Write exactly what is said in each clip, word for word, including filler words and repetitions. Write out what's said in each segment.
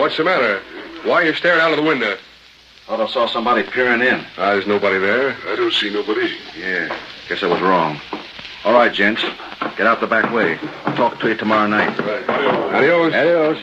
what's the matter? Why are you staring out of the window? Thought I saw somebody peering in. Ah, there's nobody there. I don't see nobody. Yeah, guess I was wrong. All right, gents. Get out the back way. I'll talk to you tomorrow night. Right. Adios. Adios.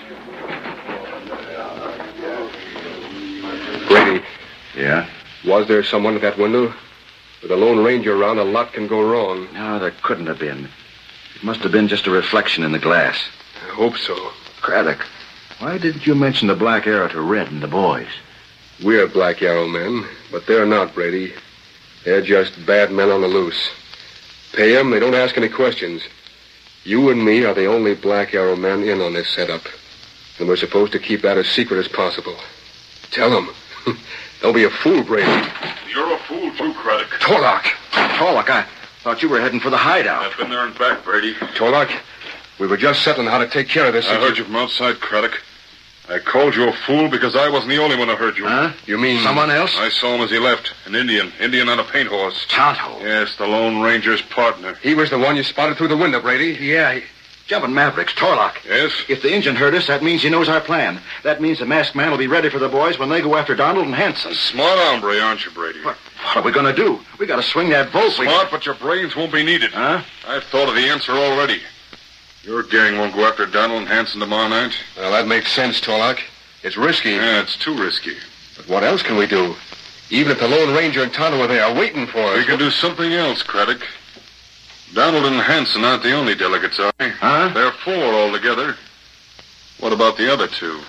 Brady, Yeah? was there someone at that window? With a Lone Ranger around, a lot can go wrong. No, there couldn't have been. It must have been just a reflection in the glass. I hope so. Craddock, why didn't you mention the Black Arrow to Red and the boys? We're Black Arrow men, but they're not, Brady. They're just bad men on the loose. Pay them, they don't ask any questions. You and me are the only Black Arrow men in on this setup. And we're supposed to keep that as secret as possible. Tell them. Don't be a fool, Brady. You're a fool, too, Craddock. Torlock! Torlock, I thought you were heading for the hideout. I've been there and back, Brady. Torlock, we were just settling how to take care of this. I heard you from outside, Craddock. I called you a fool because I wasn't the only one who heard you. Huh? You mean... Someone else? I saw him as he left. An Indian. Indian on a paint horse. Tonto. Yes, the Lone Ranger's partner. He was the one you spotted through the window, Brady. Yeah, he... Jumping Mavericks, Torlock. Yes? If the Injun heard us, that means he knows our plan. That means the masked man will be ready for the boys when they go after Donald and Hanson. Smart hombre, aren't you, Brady? What, what are we going to do? We got to swing that vote. Smart, we... but your brains won't be needed. Huh? I've thought of the answer already. Your gang won't go after Donald and Hanson tomorrow night. Well, that makes sense, Torlock. It's risky. Yeah, it's too risky. But what else can we do? Even if the Lone Ranger and Tonto are there waiting for us... We can do something else, Craddock. Donald and Hanson aren't the only delegates, are they? Huh? There are four altogether. What about the other two?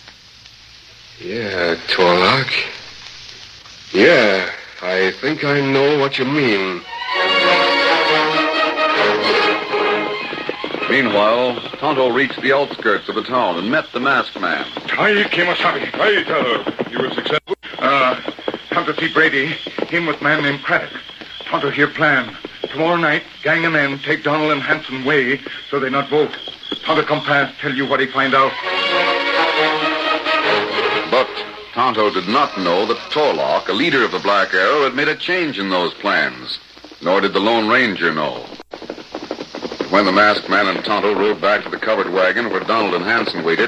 Yeah, Torlock. Yeah, I think I know what you mean. Meanwhile, Tonto reached the outskirts of the town and met the masked man. Hi, Kemosabe. Hi, Tonto. You were successful? Uh, Tonto see Brady. Him with man named Craddock. Tonto here plan. Tomorrow night, gang of men take Donald and Hanson way so they not vote. Tonto come past, tell you what he find out. But Tonto did not know that Torlock, a leader of the Black Arrow, had made a change in those plans. Nor did the Lone Ranger know. When the masked man and Tonto rode back to the covered wagon where Donald and Hanson waited...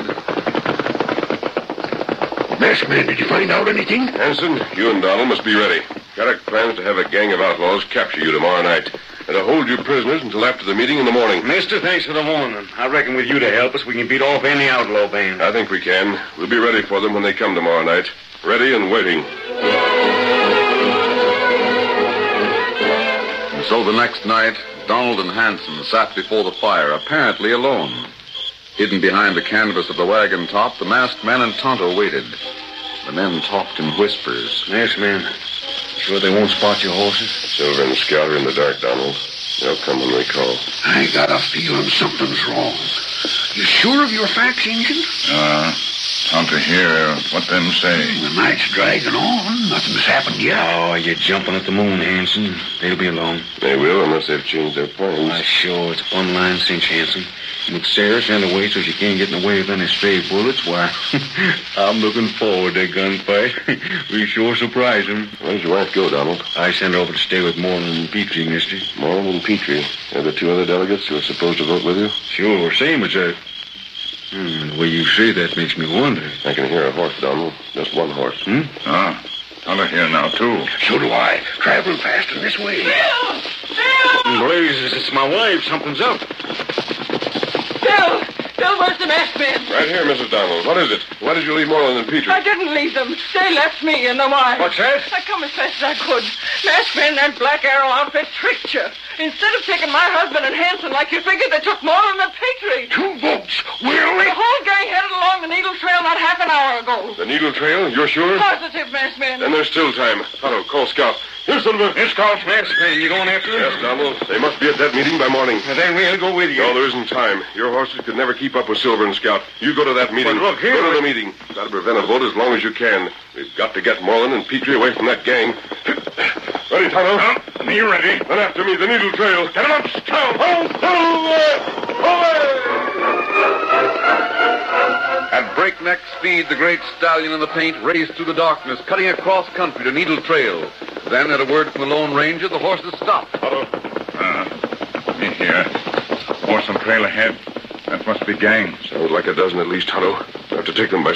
Masked man, did you find out anything? Hanson, you and Donald must be ready. Craddock plans to have a gang of outlaws capture you tomorrow night and to hold you prisoners until after the meeting in the morning. Mister, thanks for the warning. I reckon with you to help us, we can beat off any outlaw band. I think we can. We'll be ready for them when they come tomorrow night. Ready and waiting. And so the next night, Donald and Hanson sat before the fire, apparently alone. Hidden behind the canvas of the wagon top, the masked man and Tonto waited. The men talked in whispers. Yes, man. Sure they won't spot your horses? Silver and Scout are in the dark, Donald. They'll come when we call. I got a feeling something's wrong. You sure of your facts, Injun? Uh, Tonto here. What them say? The night's dragging on. Nothing's happened yet. Oh, you're jumping at the moon, Hanson. They'll be along. They will, unless they've changed their plans. Why, sure, it's a one line cinch, Hanson. With Sarah sent away so she can't get in the way of any stray bullets, why, I'm looking forward to gunfight. We sure surprise him. Where's your wife go, Donald? I sent her over to stay with Moreland and Petrie, mister. Moreland and Petrie. They're the two other delegates who are supposed to vote with you? Sure, same as a... Hmm, the way you say that makes me wonder. I can hear a horse, Donald. Just one horse. Hmm? Ah, Tonto here now, too. So do I. Traveling faster this way. Bill! Bill! Blazes, it's my wife. Something's up. Bill! Bill, where's the masked man? Right here, Missus Donald. What is it? Why did you leave Moreland and Petrie? I didn't leave them. They left me, and know why. What's that? I come as fast as I could. Masked man, that Black Arrow outfit tricked you. Instead of taking my husband and Hanson like you figured, they took Moreland and Petrie. Two boats. Really? The whole gang headed along the Needle Trail not half an hour ago. The Needle Trail? You're sure? Positive, masked man. Then there's still time. Tonto, call Scout. Here, Silver. It's called masked man. You going after them? Yes, Donald. They must be at that meeting by morning. Well, then we'll go with you. No, there isn't time. Your horses could never keep up with Silver and Scout. You go to that meeting. But look here. Go to the meeting. Try to prevent a vote as long as you can. We've got to get Moreland and Petrie away from that gang. Ready, Tonto? Uh, me ready. Then after me, the Needle Trail. Get him up, Scout. Ho, ho, At breakneck speed, the great stallion in the paint raced through the darkness, cutting across country to Needle Trail. Then, at a word from the Lone Ranger, the horses stopped. Uh, me here. Horse on trail ahead. That must be gang. Sounds like a dozen at least, Tonto. We'll have to take them by